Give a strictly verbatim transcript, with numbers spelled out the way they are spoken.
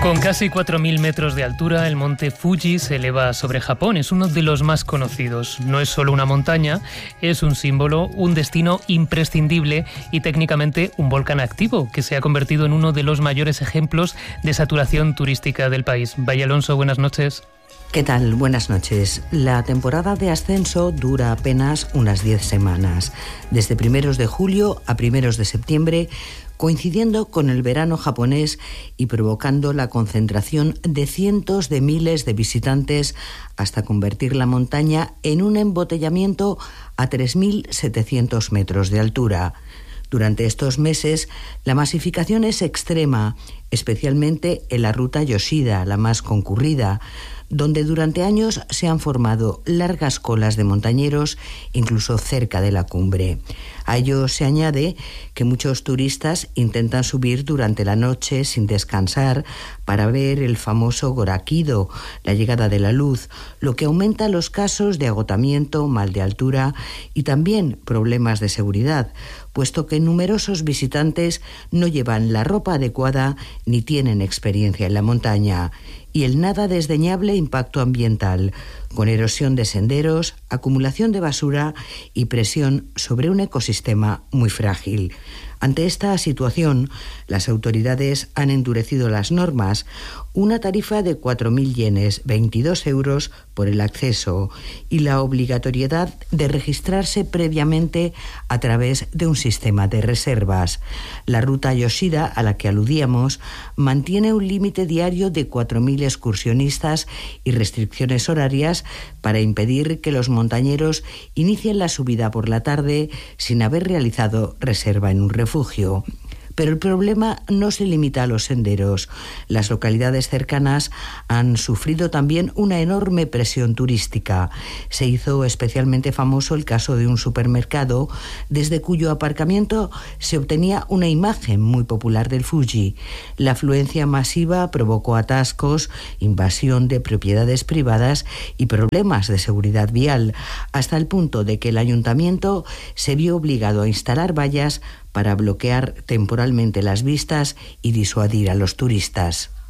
Con casi cuatro mil metros de altura, el monte Fuji se eleva sobre Japón. Es uno de los más conocidos. No es solo una montaña, es un símbolo, un destino imprescindible y técnicamente un volcán activo que se ha convertido en uno de los mayores ejemplos de saturación turística del país. Valle Alonso, buenas noches. ¿Qué tal? Buenas noches. La temporada de ascenso dura apenas unas diez semanas, desde primeros de julio a primeros de septiembre, coincidiendo con el verano japonés y provocando la concentración de cientos de miles de visitantes hasta convertir la montaña en un embotellamiento a tres mil setecientos metros de altura. Durante estos meses, la masificación es extrema, especialmente en la ruta Yoshida, la más concurrida, donde durante años se han formado largas colas de montañeros, incluso cerca de la cumbre. A ello se añade que muchos turistas intentan subir durante la noche sin descansar para ver el famoso Gorakido, la llegada de la luz, lo que aumenta los casos de agotamiento, mal de altura y también problemas de seguridad, puesto que numerosos visitantes no llevan la ropa adecuada ni tienen experiencia en la montaña, y el nada desdeñable impacto ambiental, con erosión de senderos, acumulación de basura y presión sobre un ecosistema muy frágil. Ante esta situación, las autoridades han endurecido las normas, una tarifa de cuatro mil yenes, veintidós euros por el acceso, y la obligatoriedad de registrarse previamente a través de un sistema de reservas. La ruta Yoshida, a la que aludíamos, mantiene un límite diario de cuatro mil excursionistas y restricciones horarias para impedir que los montañeros inicien la subida por la tarde sin haber realizado reserva en un refugio. Pero el problema no se limita a los senderos. Las localidades cercanas han sufrido también una enorme presión turística. Se hizo especialmente famoso el caso de un supermercado desde cuyo aparcamiento se obtenía una imagen muy popular del Fuji. La afluencia masiva provocó atascos, invasión de propiedades privadas y problemas de seguridad vial, hasta el punto de que el ayuntamiento se vio obligado a instalar vallas para bloquear temporalmente las vistas y disuadir a los turistas.